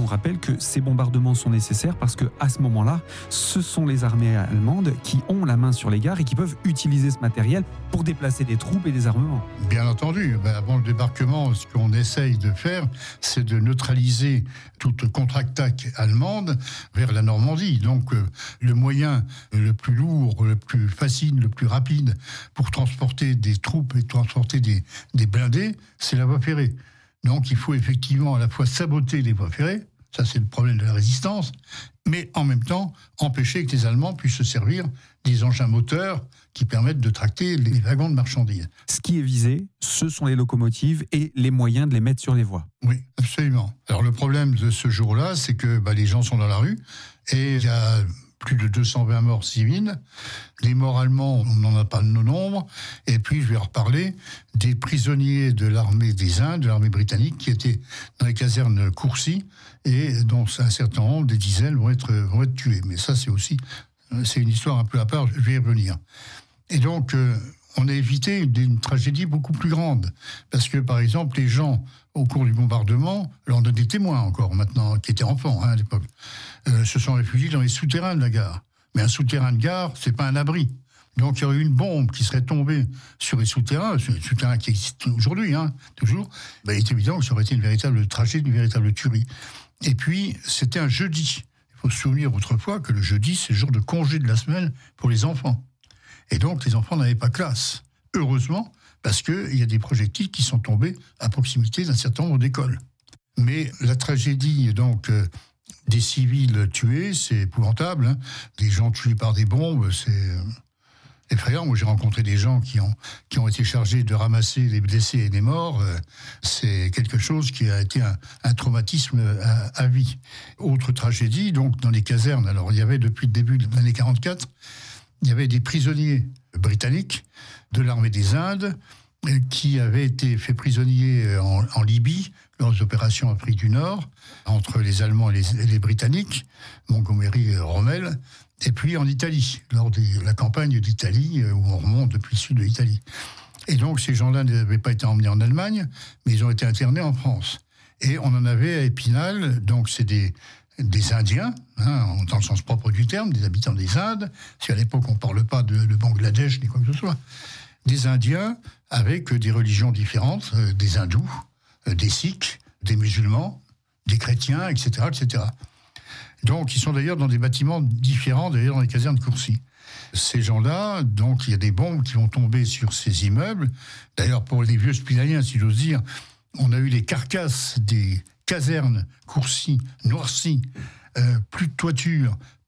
rappelle que ces bombardements sont nécessaires parce que à ce moment-là, ce sont les armées allemandes qui ont la main sur les gares et qui peuvent utiliser ce matériel pour déplacer des troupes et des armements. Bien entendu, avant le débarquement, ce qu'on essaye de faire, c'est de neutraliser toute contre-attaque allemande vers la Normandie. Donc le moyen le plus lourd, le plus facile, le plus rapide pour transporter des troupes et transporter des blindés, c'est la voie ferrée. Donc il faut effectivement à la fois saboter les voies ferrées, ça c'est le problème de la résistance, mais en même temps empêcher que les Allemands puissent se servir des engins moteurs qui permettent de tracter les wagons de marchandises. Ce qui est visé, ce sont les locomotives et les moyens de les mettre sur les voies. Oui, absolument. Alors le problème de ce jour-là, c'est que les gens sont dans la rue et il y a plus de 220 morts civils. Les morts allemands, on n'en a pas le nombre. Et puis, je vais reparler des prisonniers de l'armée des Indes, de l'armée britannique, qui étaient dans les casernes Courcy, et dont un certain nombre, des dizaines, vont être tués. Mais ça, c'est une histoire un peu à part, je vais y revenir. Et donc, on a évité une tragédie beaucoup plus grande. Parce que, par exemple, les gens, au cours du bombardement, alors on a des témoins encore maintenant, qui étaient enfants à l'époque, se sont réfugiés dans les souterrains de la gare. Mais un souterrain de gare, c'est pas un abri. Donc il y aurait eu une bombe qui serait tombée sur les souterrains qui existent aujourd'hui, toujours. Il est évident que ça aurait été une véritable tragédie, une véritable tuerie. Et puis, c'était un jeudi. Il faut se souvenir autrefois que le jeudi, c'est le jour de congé de la semaine pour les enfants. Et donc, les enfants n'avaient pas classe. Heureusement, parce qu'il y a des projectiles qui sont tombés à proximité d'un certain nombre d'écoles. Mais la tragédie, donc, des civils tués, c'est épouvantable. Des gens tués par des bombes, c'est effrayant. Moi, j'ai rencontré des gens qui ont été chargés de ramasser les blessés et les morts. C'est quelque chose qui a été un traumatisme à vie. Autre tragédie, donc, dans les casernes. Alors, il y avait, depuis le début de l'année 1944, il y avait des prisonniers britanniques de l'armée des Indes qui avaient été faits prisonniers en Libye lors des opérations Afrique du Nord, entre les Allemands et les Britanniques, Montgomery et Rommel, et puis en Italie, lors de la campagne d'Italie, où on remonte depuis le sud de l'Italie. Et donc ces gens-là n'avaient pas été emmenés en Allemagne, mais ils ont été internés en France. Et on en avait à Épinal, donc c'est des Indiens, dans le sens propre du terme, des habitants des Indes, parce qu'à l'époque on ne parle pas de Bangladesh ni quoi que ce soit, des Indiens avec des religions différentes, des hindous, des sikhs, des musulmans, des chrétiens, etc., etc. Donc ils sont d'ailleurs dans des bâtiments différents, d'ailleurs dans les casernes de Courcy. Ces gens-là, donc il y a des bombes qui vont tomber sur ces immeubles. D'ailleurs pour les vieux spinaliens, si j'ose dire, on a eu les carcasses des casernes Courcy, noircies, plus de toiture,